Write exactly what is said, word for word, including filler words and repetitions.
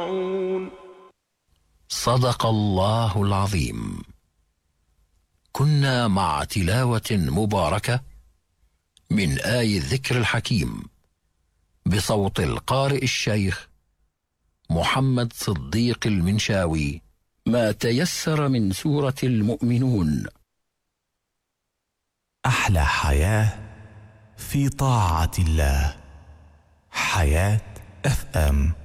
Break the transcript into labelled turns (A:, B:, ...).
A: صدق الله العظيم. كنا مع تلاوة مباركة من آي الذكر الحكيم بصوت القارئ الشيخ محمد صديق المنشاوي، ما تيسر من سورة المؤمنون.
B: أحلى حياة في طاعة الله. حياة اف ام.